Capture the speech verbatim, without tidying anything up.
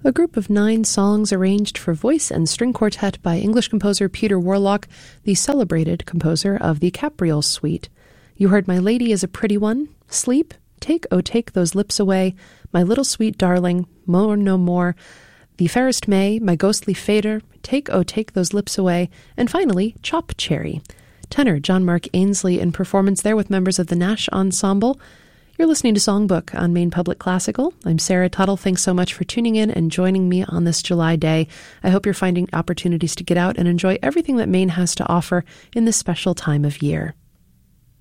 a group of nine songs arranged for voice and string quartet by English composer Peter Warlock, the celebrated composer of the Capriol Suite. You heard My Lady is a Pretty One, Sleep, Take, Oh Take Those Lips Away, My Little Sweet Darling, More No More, The Fairest May, My Ghostly Fader, Take, Oh Take Those Lips Away, and finally, Chop Cherry. Tenor John Mark Ainsley in performance there with members of the Nash Ensemble. You're listening to Songbook on Maine Public Classical. I'm Sarah Tuttle. Thanks so much for tuning in and joining me on this July day. I hope you're finding opportunities to get out and enjoy everything that Maine has to offer in this special time of year.